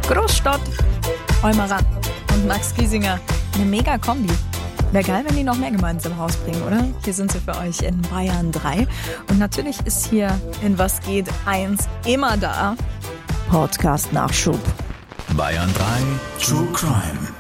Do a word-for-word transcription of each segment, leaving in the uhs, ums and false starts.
Großstadt, Eumeran und Max Giesinger. Eine mega Kombi. Wäre geil, wenn die noch mehr gemeinsam rausbringen, oder? Hier sind sie für euch in Bayern drei. Und natürlich ist hier in Was geht eins immer da. Podcast-Nachschub. Bayern drei True Crime.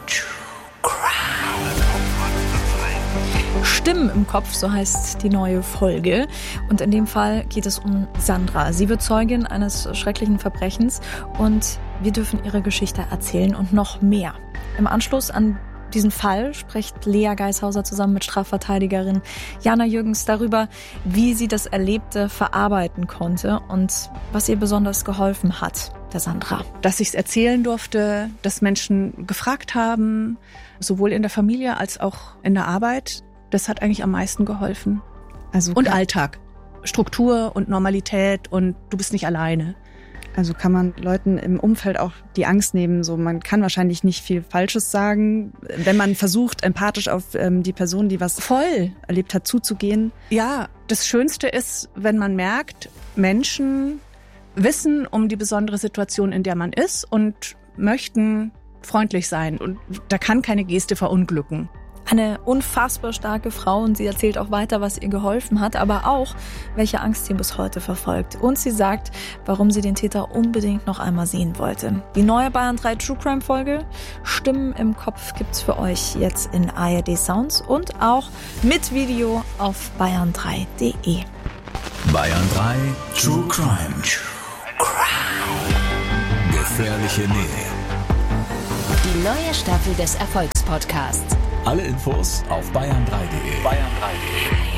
Stimmen im Kopf, so heißt die neue Folge. Und in dem Fall geht es um Sandra. Sie wird Zeugin eines schrecklichen Verbrechens und wir dürfen ihre Geschichte erzählen und noch mehr. Im Anschluss an diesen Fall spricht Lea Geishauser zusammen mit Strafverteidigerin Jana Jürgens darüber, wie sie das Erlebte verarbeiten konnte und was ihr besonders geholfen hat, der Sandra. Dass ich es erzählen durfte, dass Menschen gefragt haben, sowohl in der Familie als auch in der Arbeit, das hat eigentlich am meisten geholfen. Also und Alltag, Struktur und Normalität und du bist nicht alleine. Also kann man Leuten im Umfeld auch die Angst nehmen, so man kann wahrscheinlich nicht viel Falsches sagen, wenn man versucht, empathisch auf ähm, die Person, die was voll erlebt hat, zuzugehen. Ja, das Schönste ist, wenn man merkt, Menschen wissen um die besondere Situation, in der man ist und möchten freundlich sein. Und da kann keine Geste verunglücken. Eine unfassbar starke Frau und sie erzählt auch weiter, was ihr geholfen hat, aber auch, welche Angst sie bis heute verfolgt. Und sie sagt, warum sie den Täter unbedingt noch einmal sehen wollte. Die neue Bayern drei True Crime Folge Stimmen im Kopf gibt's für euch jetzt in A R D Sounds und auch mit Video auf bayern drei punkt de. Bayern drei True Crime. True Crime. Gefährliche Nähe. Die neue Staffel des Erfolgspodcasts. Alle Infos auf bayern drei punkt de. bayern drei punkt de.